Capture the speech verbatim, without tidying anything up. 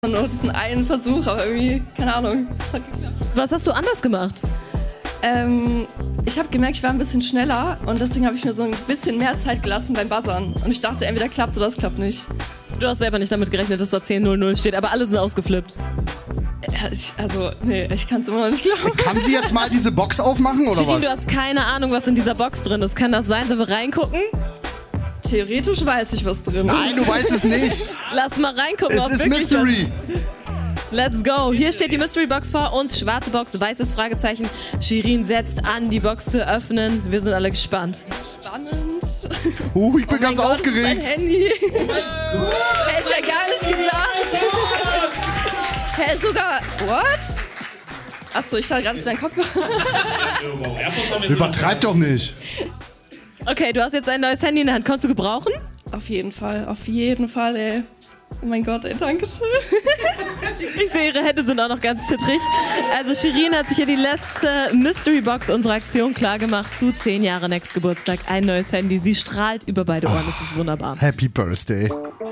Nur diesen einen Versuch, aber irgendwie, keine Ahnung, es hat geklappt. Was hast du anders gemacht? Ähm, ich habe gemerkt, ich war ein bisschen schneller und deswegen habe ich mir so ein bisschen mehr Zeit gelassen beim Buzzern. Und ich dachte, entweder klappt oder es klappt nicht. Du hast selber nicht damit gerechnet, dass da zehn null null steht, aber alle sind ausgeflippt. Ja, ich, also, nee, ich kann es immer noch nicht glauben. Kann sie jetzt mal diese Box aufmachen, oder Shirin, was? du hast keine Ahnung, was in dieser Box drin ist. Kann das sein? Sollen wir reingucken? Theoretisch weiß ich, was drin ist. Nein, du weißt es nicht. Lass mal reingucken. Es ob ist wirklich Mystery. Was... Let's go. Hier steht die Mystery Box vor uns. Schwarze Box, weißes Fragezeichen. Shirin setzt an, die Box zu öffnen. Wir sind alle gespannt. Spannend. Uh, ich bin oh ganz Gott, aufgeregt. Mein Handy. Oh mein Gott. Hätte ich ja gar nicht gedacht. Hä, hey, sogar. What? Achso, ich dachte gerade, es wäre ein Kopfhörer. Übertreib doch nicht. Okay, du hast jetzt ein neues Handy in der Hand. Konntest du gebrauchen? Auf jeden Fall, auf jeden Fall, ey. Oh mein Gott, ey, danke schön. Ich sehe, ihre Hände sind auch noch ganz zittrig. Also Shirin hat sich hier die letzte Mystery Box unserer Aktion klargemacht zu zehn Jahre Next Geburtstag. Ein neues Handy. Sie strahlt über beide Ohren. Das ist wunderbar. Happy Birthday.